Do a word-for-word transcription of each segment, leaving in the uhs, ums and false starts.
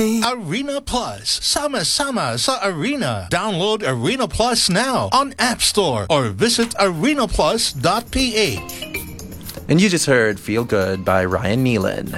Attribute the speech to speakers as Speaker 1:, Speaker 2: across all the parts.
Speaker 1: Arena Plus. Sama-sama sa Arena. Download Arena Plus now on App Store or visit arena plus dot p h.
Speaker 2: And you just heard Feel Good by Ryan Nealon.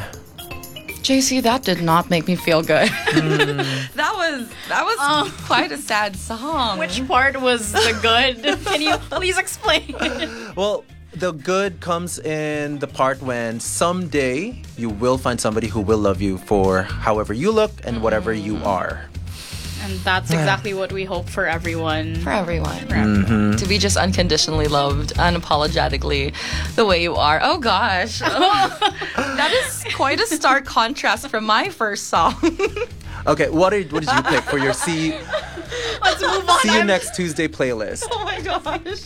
Speaker 3: J C, that did not make me feel good.
Speaker 2: Mm.
Speaker 3: that was that was
Speaker 4: Um,
Speaker 3: quite a sad song.
Speaker 4: Which part was the good? Can you please explain?
Speaker 2: Well, the good comes in the part when someday you will find somebody who will love you for however you look and whatever you are.
Speaker 4: And that's exactly what we hope for everyone.
Speaker 3: For everyone.
Speaker 4: For everyone.
Speaker 2: Mm-hmm.
Speaker 3: To be just unconditionally loved, unapologetically, the way you are. Oh gosh. That is quite a stark contrast from my first song.
Speaker 2: Okay, what did what did you pick for your see
Speaker 4: Let's move on.
Speaker 2: see you
Speaker 4: I'm-
Speaker 2: next Tuesday playlist?
Speaker 3: Oh my gosh.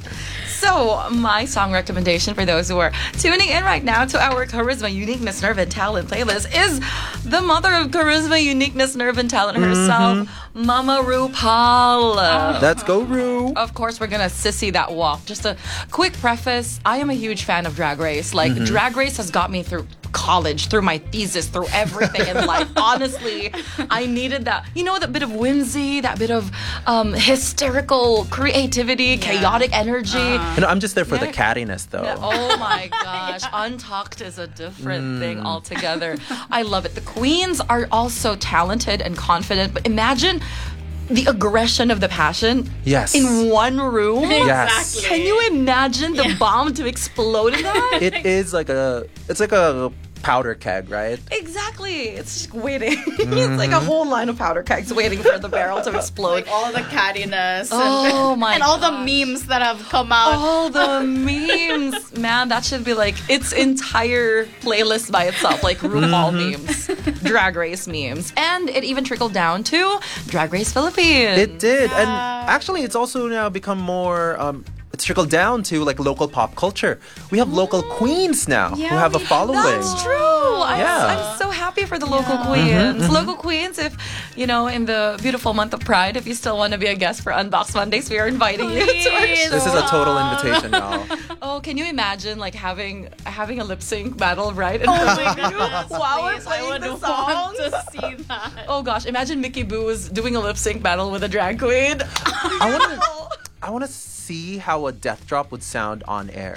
Speaker 3: So, my song recommendation for those who are tuning in right now to our Charisma, Uniqueness, Nerve, and Talent playlist is the mother of Charisma, Uniqueness, Nerve, and Talent herself, Mama RuPaul.
Speaker 2: Let's go, Ru.
Speaker 3: Of course, we're gonna sissy that walk. Just a quick preface. I am a huge fan of Drag Race. Like, Drag Race has got me through college, through my thesis, through everything in life. Honestly, I needed that, you know, that bit of whimsy, that bit of um, hysterical creativity, chaotic energy.
Speaker 2: You know, I'm just there for the
Speaker 3: Yeah.
Speaker 2: cattiness, though.
Speaker 3: Oh my gosh, Untucked is a different thing altogether. I love it. The queens are also talented and confident, but imagine the aggression of the passion
Speaker 2: Yes.
Speaker 3: in one room.
Speaker 2: Yes.
Speaker 4: Exactly.
Speaker 3: Can you imagine the bomb to explode in that?
Speaker 2: It is like a it's like a powder keg, right?
Speaker 3: Exactly. It's just waiting. It's like a whole line of powder kegs waiting for the barrel to explode.
Speaker 4: Like all the cattiness.
Speaker 3: Oh
Speaker 4: and,
Speaker 3: my
Speaker 4: And all the
Speaker 3: gosh.
Speaker 4: memes that have come out.
Speaker 3: All the memes, man, that should be like its entire playlist by itself, like RuPaul memes, Drag Race memes, and it even trickled down to Drag Race Philippines.
Speaker 2: It did, and actually, it's also now become more. Um, it's trickled down to like local pop culture. We have local queens now who
Speaker 4: Yeah,
Speaker 2: have a
Speaker 4: we-
Speaker 2: following.
Speaker 3: That's true. I'm,
Speaker 2: Yeah.
Speaker 3: I'm so happy for the local queens. Local queens, if, you know, in the beautiful month of Pride, if you still want to be a guest for Unbox Mondays, we are inviting you to our
Speaker 4: Please.
Speaker 3: show.
Speaker 2: This is a total invitation now.
Speaker 3: Oh, can you imagine like having having a lip sync battle, right? And
Speaker 4: Oh my goodness.
Speaker 3: While we're
Speaker 4: Please, I
Speaker 3: playing
Speaker 4: would
Speaker 3: the
Speaker 4: want
Speaker 3: songs.
Speaker 4: to see that.
Speaker 3: Oh gosh, imagine Mickey Boo is doing a lip sync battle with a drag queen.
Speaker 2: I want to. I want to see how a death drop would sound on air.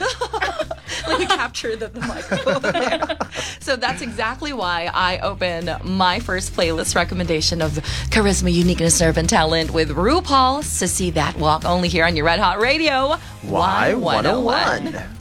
Speaker 3: Like we capture the, the microphone there. So that's exactly why I open my first playlist recommendation of Charisma, Uniqueness, Nerve, and Talent with RuPaul, Sissy That Walk, only here on your Red Hot Radio.
Speaker 2: Why one oh one?